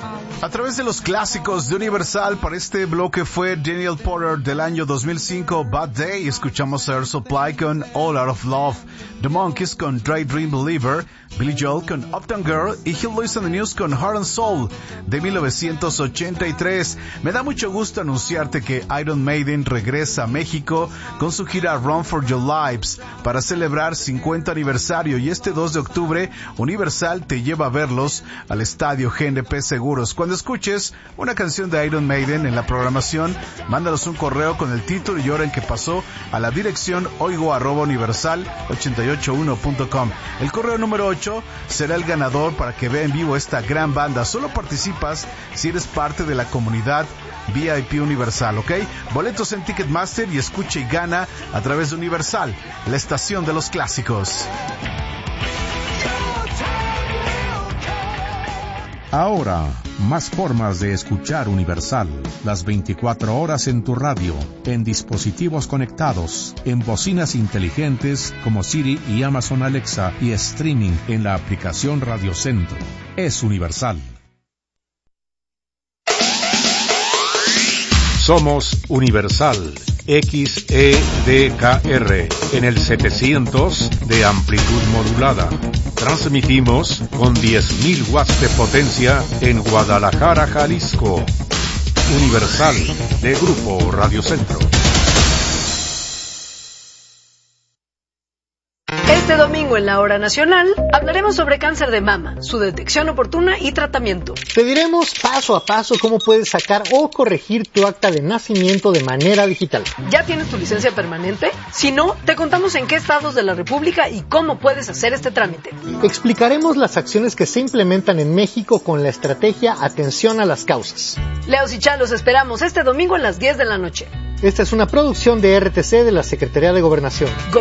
A través de los clásicos de Universal, para este bloque fue Daniel Porter del año 2005, Bad Day. Escuchamos a Air Supply con All Out of Love, The Monkees con Dry Dream Believer, Billy Joel con Uptown Girl y Hugh Lewis and the News con Heart and Soul de 1983. Me da mucho gusto anunciarte que Iron Maiden regresa a México con su gira Run for Your Lives para celebrar 50 aniversario, y este 2 de octubre Universal te lleva a verlos al estadio GNP Seguros. Cuando escuches una canción de Iron Maiden en la programación, mándanos un correo con el título y hora en que pasó a la dirección oigo@universal881.com. El correo número 8 será el ganador para que vea en vivo esta gran banda. Solo participas si eres parte de la comunidad VIP Universal, ¿ok? Boletos en Ticketmaster y escucha y gana a través de Universal, la estación de los clásicos. Ahora, más formas de escuchar Universal. Las 24 horas en tu radio, en dispositivos conectados, en bocinas inteligentes como Siri y Amazon Alexa, y streaming en la aplicación Radio Centro. Es Universal. Somos Universal XEDKR en el 700 de amplitud modulada. Transmitimos con 10.000 watts de potencia en Guadalajara, Jalisco. Universal de Grupo Radio Centro. Este domingo en la Hora Nacional hablaremos sobre cáncer de mama, su detección oportuna y tratamiento. Te diremos paso a paso cómo puedes sacar o corregir tu acta de nacimiento de manera digital. ¿Ya tienes tu licencia permanente? Si no, te contamos en qué estados de la República y cómo puedes hacer este trámite. Explicaremos las acciones que se implementan en México con la estrategia Atención a las Causas. Leos y Chá, los esperamos este domingo a las 10 de la noche. Esta es una producción de RTC de la Secretaría de Gobernación.